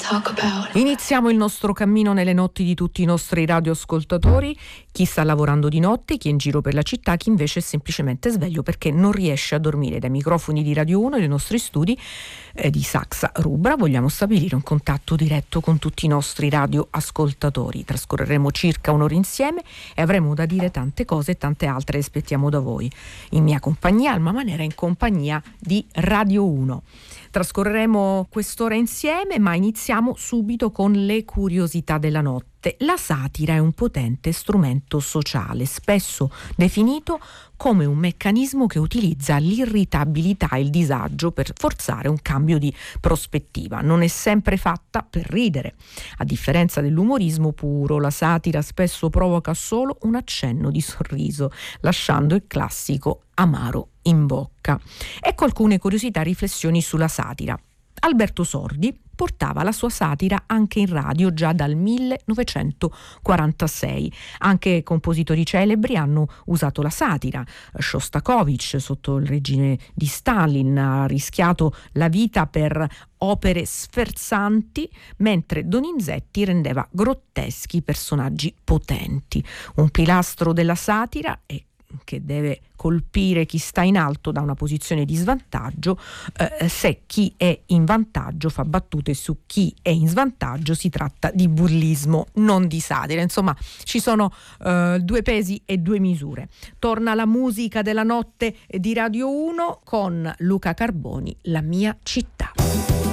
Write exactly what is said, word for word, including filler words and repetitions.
Iniziamo il nostro cammino nelle notti di tutti i nostri radioascoltatori, chi sta lavorando di notte, chi è in giro per la città, chi invece è semplicemente sveglio perché non riesce a dormire. Dai microfoni di Radio uno e dai nostri studi eh, di Saxa Rubra vogliamo stabilire un contatto diretto con tutti i nostri radioascoltatori. Trascorreremo circa un'ora insieme e avremo da dire tante cose e tante altre aspettiamo da voi. In mia compagnia, Alma Manera, in compagnia di Radio uno. Trascorreremo quest'ora insieme, ma iniziamo subito con le curiosità della notte. La satira è un potente strumento sociale, spesso definito come un meccanismo che utilizza l'irritabilità e il disagio per forzare un cambio di prospettiva. Non è sempre fatta per ridere. A differenza dell'umorismo puro, la satira spesso provoca solo un accenno di sorriso, lasciando il classico amaro in bocca. Ecco alcune curiosità e riflessioni sulla satira. Alberto Sordi portava la sua satira anche in radio già dal millenovecentoquarantasei. Anche compositori celebri hanno usato la satira. Shostakovich, sotto il regime di Stalin, ha rischiato la vita per opere sferzanti, mentre Donizetti rendeva grotteschi personaggi potenti. Un pilastro della satira è che deve colpire chi sta in alto da una posizione di svantaggio, eh, se chi è in vantaggio fa battute su chi è in svantaggio, si tratta di bullismo, non di satira. Insomma, ci sono eh, due pesi e due misure. Torna la musica della notte di Radio uno con Luca Carboni, La mia città.